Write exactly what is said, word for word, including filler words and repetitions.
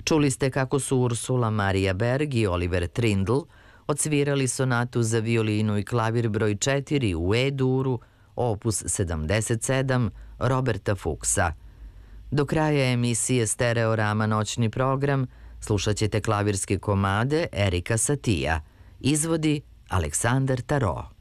Čuli ste kako su Ursula Marija Berg i Oliver Trindle odsvirali sonatu za violinu i klavir broj četiri u E-duru, opus sedamdeset sedam, Roberta Fuchsa. Do kraja emisije Stereorama noćni program slušat ćete klavirske komade Erika Satija. Izvodi Aleksandar Taro.